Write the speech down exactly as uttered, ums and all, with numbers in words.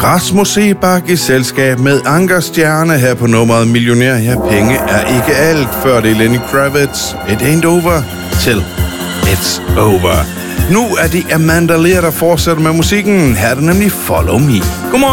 Rasmus Sebak i selskab med Anker Stjerne her på nummeret Millionær. Ja, penge er ikke alt, før det er Lenny Kravitz. It ain't over till it's over. Nu er det Amanda Lear, der fortsætter med musikken. Her er det nemlig Follow Me. Godmorgen.